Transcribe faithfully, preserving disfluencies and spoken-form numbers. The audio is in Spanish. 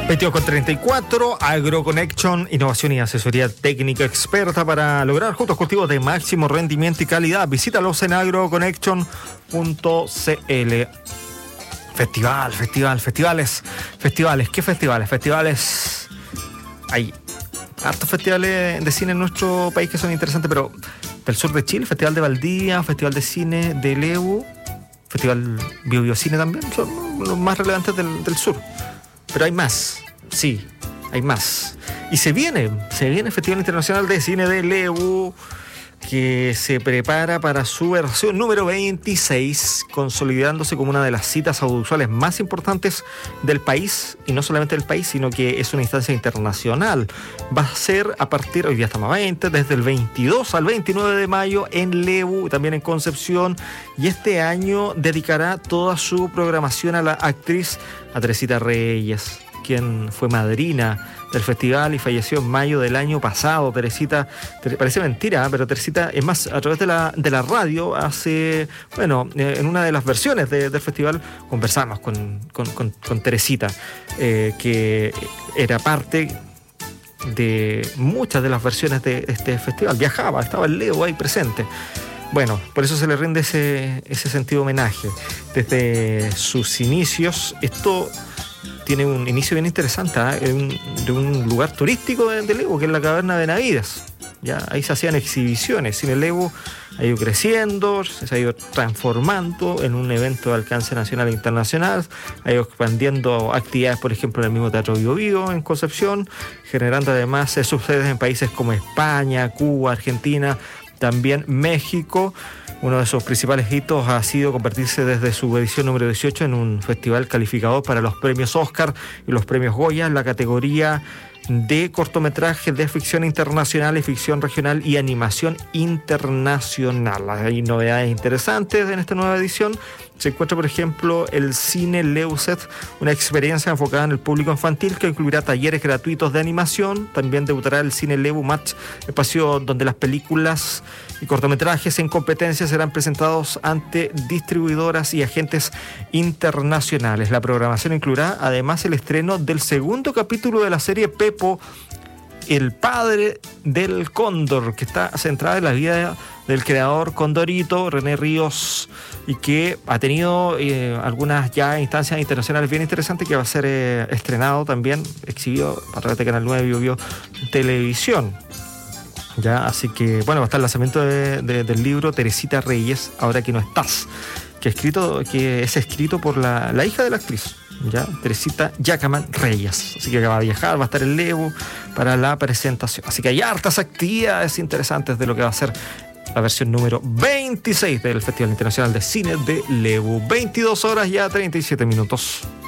veintidós con treinta y cuatro, AgroConnection, innovación y asesoría técnica experta para lograr juntos cultivos de máximo rendimiento y calidad. Visítalos en agroconnection punto c l. Festival, festival, festivales, festivales. ¿Qué festivales? Festivales. Hay hartos festivales de cine en nuestro país que son interesantes, pero del sur de Chile, Festival de Valdivia, Festival de Cine de Lebu, Festival Bio Bio Cine también, son los más relevantes del, del sur. Pero hay más, sí, hay más. Y se viene, se viene el Festival Internacional de Cine de Lebu, que se prepara para su versión número veintiséis, consolidándose como una de las citas audiovisuales más importantes del país, y no solamente del país, sino que es una instancia internacional. Va a ser a partir, hoy día estamos a veinte, desde el veintidós al veintinueve de mayo en Lebu, también en Concepción, y este año dedicará toda su programación a la actriz, a Teresita Reyes, quien fue madrina del festival y falleció en mayo del año pasado. Teresita, te, parece mentira, pero Teresita, es más, a través de la, de la radio, hace, bueno, eh, en una de las versiones de, del festival, conversamos con, con, con, con Teresita, eh, que era parte de muchas de las versiones de este festival. Viajaba, estaba el Leo ahí presente. Bueno, por eso se le rinde ese, ese sentido homenaje. Desde sus inicios, esto tiene un inicio bien interesante, ¿eh? de, un, de un lugar turístico de, de Lebu, que es la Caverna de Navides. Ya, ahí se hacían exhibiciones. Cine Lebu ha ido creciendo, se ha ido transformando en un evento de alcance nacional e internacional, ha ido expandiendo actividades, por ejemplo, en el mismo Teatro Bio Bio en Concepción, generando además sus sedes en países como España, Cuba, Argentina, también México. Uno de sus principales hitos ha sido convertirse desde su edición número dieciocho en un festival calificador para los premios Oscar y los premios Goya en la categoría de cortometrajes de ficción internacional y ficción regional y animación internacional. Hay novedades interesantes en esta nueva edición. Se encuentra, por ejemplo, el Cine Leuset, una experiencia enfocada en el público infantil que incluirá talleres gratuitos de animación. También debutará el Cine Lebu Match, espacio donde las películas y cortometrajes en competencia serán presentados ante distribuidoras y agentes internacionales. La programación incluirá además el estreno del segundo capítulo de la serie Pepo, el padre del cóndor, que está centrada en la vida del creador condorito, René Ríos, y que ha tenido eh, algunas ya instancias internacionales bien interesantes, que va a ser eh, estrenado también, exhibido a través de Canal nueve Bio Bio Televisión. Ya, así que, bueno, va a estar el lanzamiento de, de, del libro Teresita Reyes, Ahora que no estás, que, escrito, que es escrito por la, la hija de la actriz, ya, Teresita Yacaman Reyes. Así que va a viajar, va a estar en Lebu para la presentación. Así que hay hartas actividades interesantes de lo que va a ser la versión número veintiséis del Festival Internacional de Cine de Lebu. veintidós horas ya treinta y siete minutos.